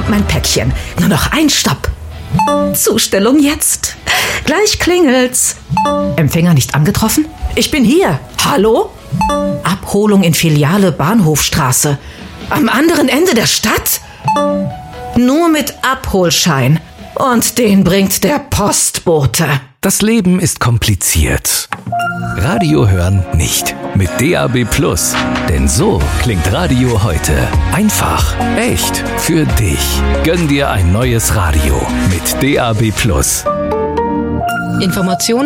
kommt mein Päckchen. Nur noch ein Stopp. Zustellung jetzt. Gleich klingelt's. Empfänger nicht angetroffen? Ich bin hier. Hallo? Abholung in Filiale Bahnhofstraße. Am anderen Ende der Stadt? Nur mit Abholschein. Und den bringt der Postbote. Das Leben ist kompliziert. Radio hören nicht. Mit DAB+. Denn so klingt Radio heute. Einfach, echt, für dich. Gönn dir ein neues Radio mit DAB+. Informationen